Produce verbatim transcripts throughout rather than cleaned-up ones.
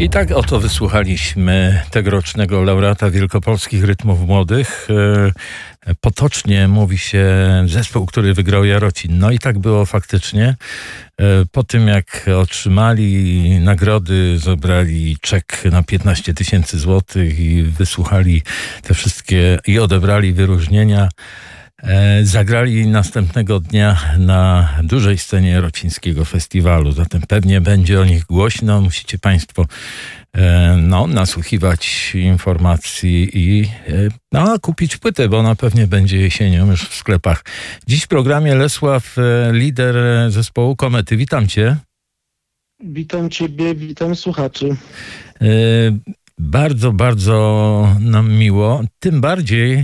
I tak oto wysłuchaliśmy tegorocznego laureata Wielkopolskich Rytmów Młodych. Potocznie mówi się zespół, który wygrał Jarocin. No i tak było faktycznie. Po tym jak otrzymali nagrody, zebrali czek na piętnaście tysięcy złotych i wysłuchali te wszystkie i odebrali wyróżnienia, zagrali następnego dnia na dużej scenie Jarocińskiego Festiwalu. Zatem pewnie będzie o nich głośno. Musicie Państwo no, nasłuchiwać informacji i no, kupić płytę, bo ona pewnie będzie jesienią już w sklepach. Dziś w programie Lesław, lider zespołu Komety. Witam Cię. Witam Ciebie, witam słuchaczy. Bardzo, bardzo nam miło. Tym bardziej,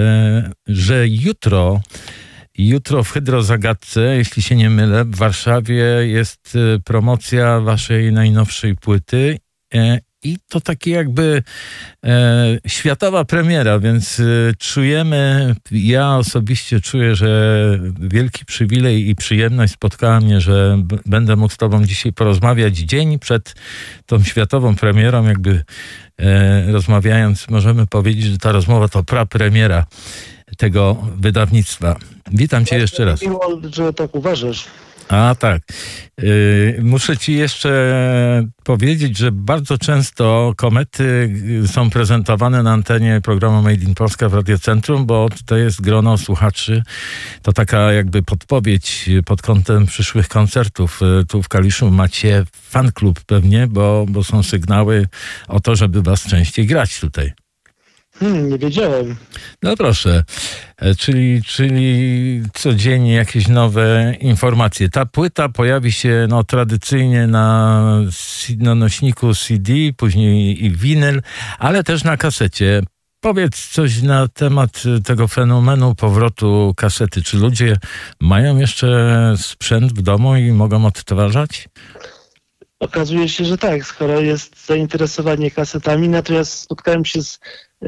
że jutro, jutro w Hydrozagadce, jeśli się nie mylę, w Warszawie jest promocja waszej najnowszej płyty i to takie jakby e, światowa premiera, więc e, czujemy, ja osobiście czuję, że wielki przywilej i przyjemność spotkała mnie, że b- będę mógł z tobą dzisiaj porozmawiać dzień przed tą światową premierą, jakby e, rozmawiając, możemy powiedzieć, że ta rozmowa to prapremiera tego wydawnictwa. Witam cię jeszcze raz. Miło, że tak uważasz. A tak. Yy, muszę ci jeszcze powiedzieć, że bardzo często Komety są prezentowane na antenie programu Made in Polska w Radiocentrum, bo to jest grono słuchaczy. To taka jakby podpowiedź pod kątem przyszłych koncertów. Tu w Kaliszu macie fan klub pewnie, bo, bo są sygnały o to, żeby was częściej grać tutaj. Hmm, nie wiedziałem. No proszę, czyli, czyli codziennie jakieś nowe informacje. Ta płyta pojawi się no, tradycyjnie na, na nośniku C D, później i winyl, ale też na kasecie. Powiedz coś na temat tego fenomenu powrotu kasety. Czy ludzie mają jeszcze sprzęt w domu i mogą odtwarzać? Okazuje się, że tak, skoro jest zainteresowanie kasetami, natomiast spotkałem się z yy,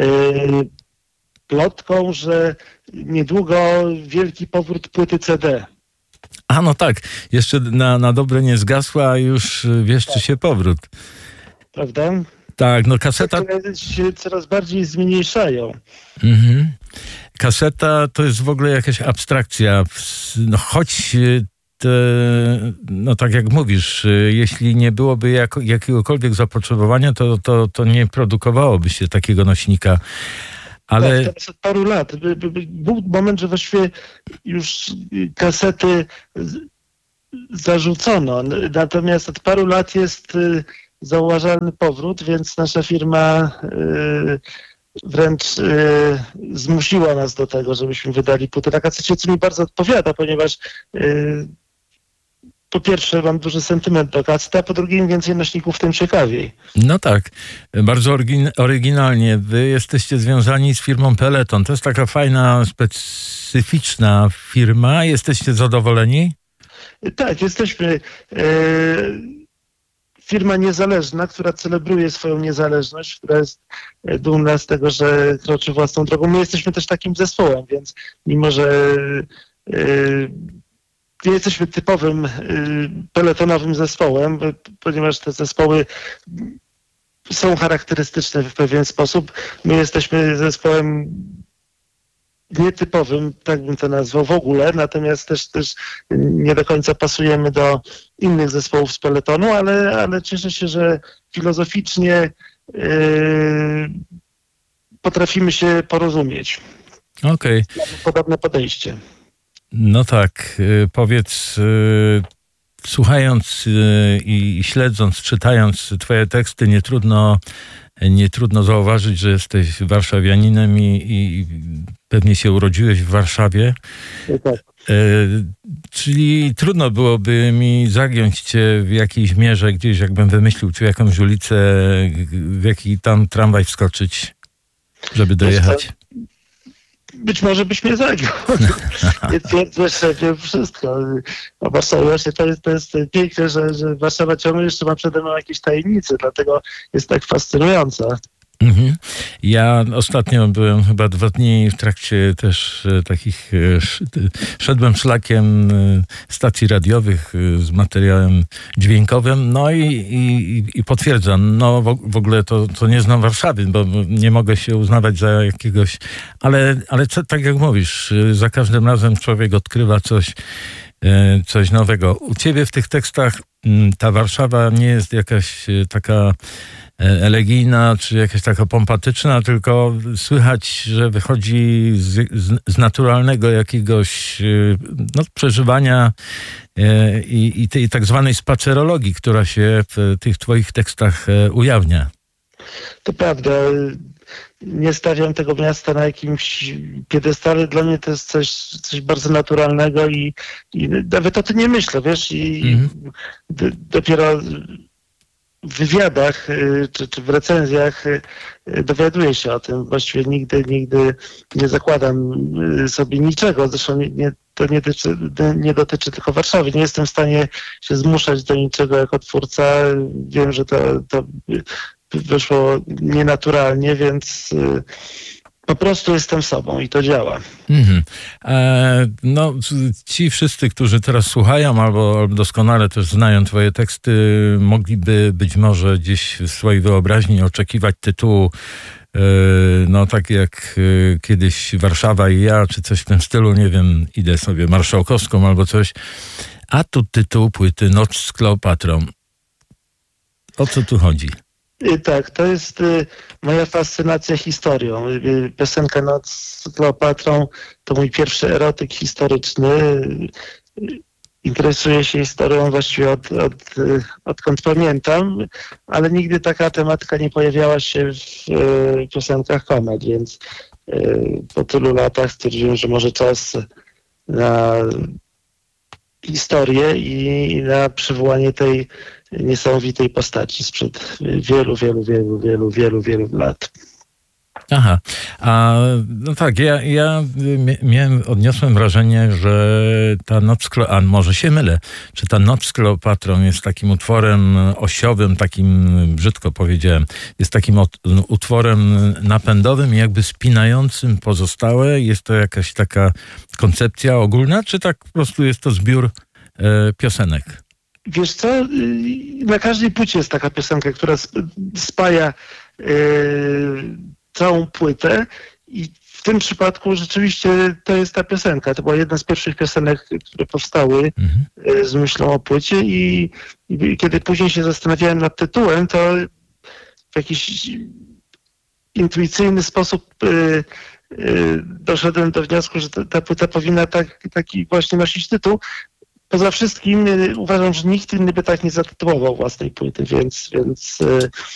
plotką, że niedługo wielki powrót płyty C D. A no tak, jeszcze na, na dobre nie zgasła, a już wieszczy się powrót. Prawda? Tak, no kaseta... Które się coraz bardziej zmniejszają. Mhm. Kaseta to jest w ogóle jakaś abstrakcja. No choć... Te, no tak jak mówisz, jeśli nie byłoby jak, jakiegokolwiek zapotrzebowania, to, to, to nie produkowałoby się takiego nośnika. Ale... Tak, teraz od paru lat. By, by, by, był moment, że właściwie już kasety zarzucono. Natomiast od paru lat jest zauważalny powrót, więc nasza firma wręcz zmusiła nas do tego, żebyśmy wydali płytę na kasecie, co mi bardzo odpowiada, ponieważ po pierwsze mam duży sentyment do kasety, a po drugie im więcej nośników, tym ciekawiej. No tak, bardzo orygin- oryginalnie. Wy jesteście związani z firmą Peleton. To jest taka fajna, specyficzna firma. Jesteście zadowoleni? Tak, jesteśmy. E, firma niezależna, która celebruje swoją niezależność, która jest dumna z tego, że kroczy własną drogą. My jesteśmy też takim zespołem, więc mimo, że e, nie jesteśmy typowym y, peletonowym zespołem, ponieważ te zespoły są charakterystyczne w pewien sposób. My jesteśmy zespołem nietypowym, tak bym to nazwał w ogóle, natomiast też, też nie do końca pasujemy do innych zespołów z peletonu, ale, ale cieszę się, że filozoficznie y, potrafimy się porozumieć. Okej. Mamy podobne podejście. No tak, powiedz, słuchając i śledząc, czytając twoje teksty, nie trudno, nie trudno zauważyć, że jesteś warszawianinem i, i pewnie się urodziłeś w Warszawie. Tak. Czyli trudno byłoby mi zagiąć cię w jakiejś mierze gdzieś, jakbym wymyślił tu jakąś ulicę, w jaki tam tramwaj wskoczyć, żeby dojechać. Być może byś mnie zagiął. Nie twierdzę, że wiem wszystko. A Warszawa właśnie to jest, to jest piękne, że, że Warszawa ciągle jeszcze ma przede mną jakieś tajemnice, dlatego jest tak fascynująca. Mhm. Ja ostatnio byłem chyba dwa dni w trakcie też e, takich, e, sz- szedłem szlakiem e, stacji radiowych e, z materiałem dźwiękowym, no i, i, i potwierdzam, no w, w ogóle to, to nie znam Warszawy, bo nie mogę się uznawać za jakiegoś, ale, ale co, tak jak mówisz, e, za każdym razem człowiek odkrywa coś, e, coś nowego. U ciebie w tych tekstach m, ta Warszawa nie jest jakaś e, taka elegijna, czy jakaś taka pompatyczna, tylko słychać, że wychodzi z, z, z naturalnego jakiegoś no, przeżywania e, i, i tej tak zwanej spacerologii, która się w tych twoich tekstach e, ujawnia. To prawda. Nie stawiam tego miasta na jakimś piedestale. Dla mnie to jest coś, coś bardzo naturalnego i, i nawet o tym nie myślę, wiesz, i Mhm. d- dopiero w wywiadach y, czy, czy w recenzjach y, dowiaduję się o tym. Właściwie nigdy, nigdy nie zakładam y, sobie niczego. Zresztą nie, nie, to nie dotyczy, nie dotyczy tylko Warszawy. Nie jestem w stanie się zmuszać do niczego jako twórca. Wiem, że to, to wyszło nienaturalnie, więc y, po prostu jestem sobą i to działa. Mhm. E, no, ci wszyscy, którzy teraz słuchają albo, albo doskonale też znają twoje teksty, mogliby być może gdzieś w swojej wyobraźni oczekiwać tytułu e, no tak jak e, kiedyś Warszawa i ja, czy coś w tym stylu, nie wiem, idę sobie Marszałkowską albo coś. A tu tytuł płyty Noc z Kleopatrą. O co tu chodzi? Y, Tak, to jest y, moja fascynacja historią. Y, Piosenka Noc z Kleopatrą to mój pierwszy erotyk historyczny. Y, y, Interesuję się historią właściwie od, od, y, odkąd pamiętam, ale nigdy taka tematyka nie pojawiała się w y, piosenkach komedii, więc y, po tylu latach stwierdziłem, że może czas na historię i, i na przywołanie tej niesamowitej postaci sprzed wielu, wielu, wielu, wielu, wielu, wielu lat. Aha, a no tak, ja, ja mia- miałem, odniosłem wrażenie, że ta Noc z Kleo, a może się mylę, czy ta Noc z Kleopatrą jest takim utworem osiowym, takim, brzydko powiedziałem, jest takim ot- utworem napędowym i jakby spinającym pozostałe? Jest to jakaś taka koncepcja ogólna, czy tak po prostu jest to zbiór e, piosenek? Wiesz co, y, na każdej płycie jest taka piosenka, która sp- spaja y, całą płytę i w tym przypadku rzeczywiście to jest ta piosenka. To była jedna z pierwszych piosenek, które powstały Mhm. y, z myślą o płycie i, i kiedy później się zastanawiałem nad tytułem, to w jakiś intuicyjny sposób y, y, doszedłem do wniosku, że ta, ta płyta powinna tak, taki właśnie nosić tytuł. Poza wszystkim y, uważam, że nikt inny by tak nie zatytułował własnej płyty, więc, więc y,